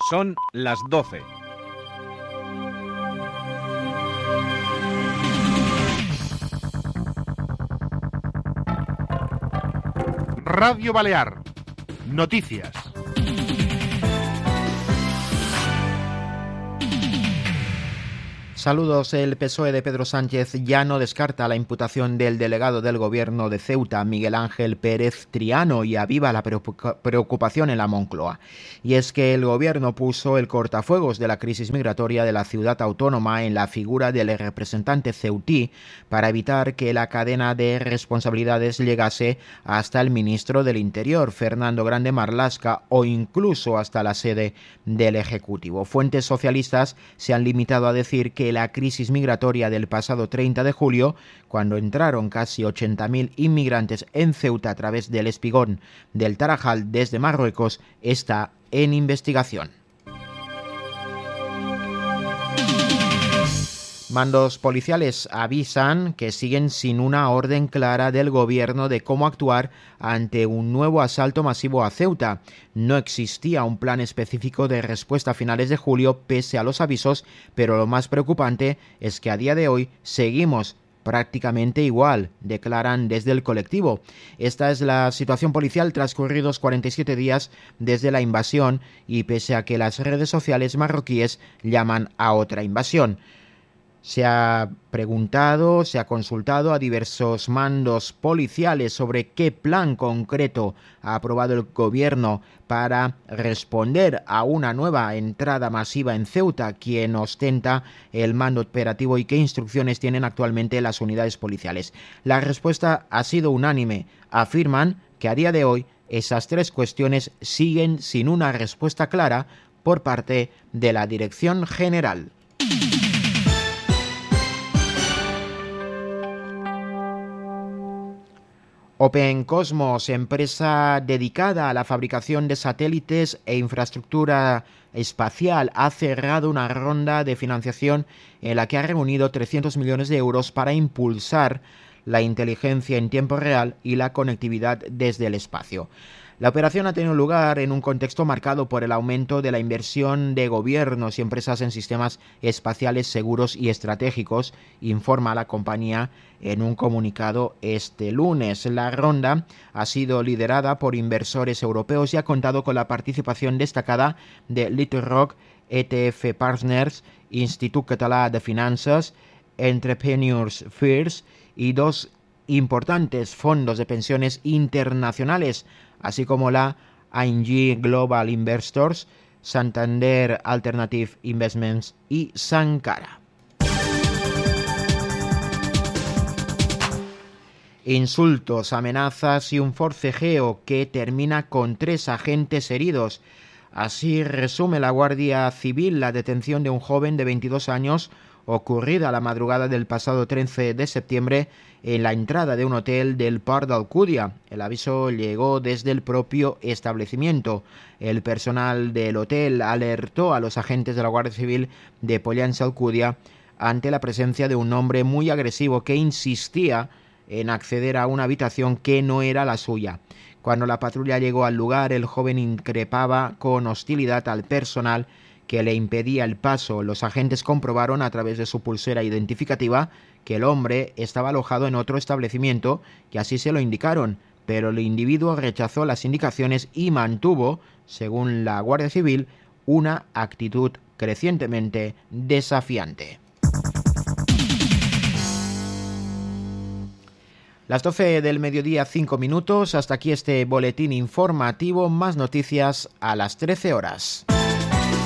Son las 12. Radio Balear. Noticias. Saludos. El PSOE de Pedro Sánchez ya no descarta la imputación del delegado del Gobierno de Ceuta, Miguel Ángel Pérez Triano, y aviva la preocupación en la Moncloa. Y es que el Gobierno puso el cortafuegos de la crisis migratoria de la ciudad autónoma en la figura del representante ceutí para evitar que la cadena de responsabilidades llegase hasta el ministro del Interior, Fernando Grande Marlaska, o incluso hasta la sede del Ejecutivo. Fuentes socialistas se han limitado a decir que la crisis migratoria del pasado 30 de julio, cuando entraron casi 80.000 inmigrantes en Ceuta a través del espigón del Tarajal desde Marruecos, está en investigación. Mandos policiales avisan que siguen sin una orden clara del gobierno de cómo actuar ante un nuevo asalto masivo a Ceuta. No existía un plan específico de respuesta a finales de julio pese a los avisos, pero lo más preocupante es que a día de hoy seguimos prácticamente igual, declaran desde el colectivo. Esta es la situación policial transcurridos 47 días desde la invasión y pese a que las redes sociales marroquíes llaman a otra invasión. Se ha preguntado, se ha consultado a diversos mandos policiales sobre qué plan concreto ha aprobado el gobierno para responder a una nueva entrada masiva en Ceuta, quien ostenta el mando operativo y qué instrucciones tienen actualmente las unidades policiales. La respuesta ha sido unánime. Afirman que a día de hoy esas tres cuestiones siguen sin una respuesta clara por parte de la Dirección General. Open Cosmos, empresa dedicada a la fabricación de satélites e infraestructura espacial, ha cerrado una ronda de financiación en la que ha reunido 300 millones de euros para impulsar la inteligencia en tiempo real y la conectividad desde el espacio. La operación ha tenido lugar en un contexto marcado por el aumento de la inversión de gobiernos y empresas en sistemas espaciales seguros y estratégicos, informa la compañía en un comunicado este lunes. La ronda ha sido liderada por inversores europeos y ha contado con la participación destacada de Little Rock, ETF Partners, Institut Català de Finances, Entrepreneurs First y dos importantes fondos de pensiones internacionales, así como la ING Global Investors, Santander Alternative Investments y Sankara. Insultos, amenazas y un forcejeo que termina con 3 agentes heridos. Así resume la Guardia Civil la detención de un joven de 22 años ocurrida la madrugada del pasado 13 de septiembre en la entrada de un hotel del Port d'Alcúdia. El aviso llegó desde el propio establecimiento. El personal del hotel alertó a los agentes de la Guardia Civil de Pollença Alcúdia ante la presencia de un hombre muy agresivo que insistía en acceder a una habitación que no era la suya. Cuando la patrulla llegó al lugar, el joven increpaba con hostilidad al personal que le impedía el paso. Los agentes comprobaron a través de su pulsera identificativa que el hombre estaba alojado en otro establecimiento y así se lo indicaron, pero el individuo rechazó las indicaciones y mantuvo, según la Guardia Civil, una actitud crecientemente desafiante. Las 12 del mediodía, 5 minutos. Hasta aquí este boletín informativo. Más noticias a las 13 horas.